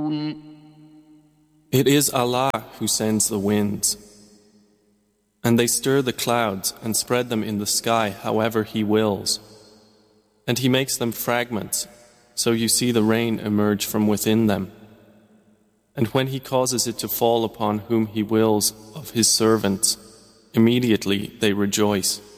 It is Allah who sends the winds, and they stir the clouds and spread them in the sky however He wills, and He makes them fragments, so you see the rain emerge from within them. And when He causes it to fall upon whom He wills of His servants, immediately they rejoice.